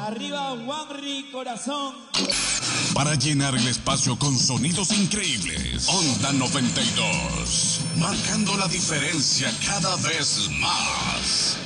Arriba, Wanri, corazón. Para llenar el espacio con sonidos increíbles, Onda 92, marcando la diferencia cada vez más.